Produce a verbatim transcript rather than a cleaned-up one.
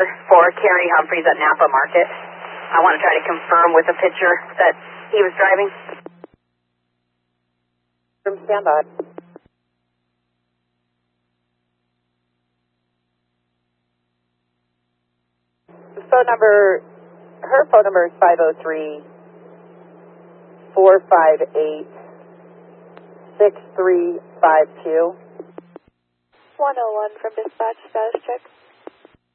for Carrie Humphreys at Napa Market. I want to try to confirm with a picture that he was driving. From standby. Phone number, her phone number is five oh three, four five eight, six three five two. one oh one from dispatch, status check.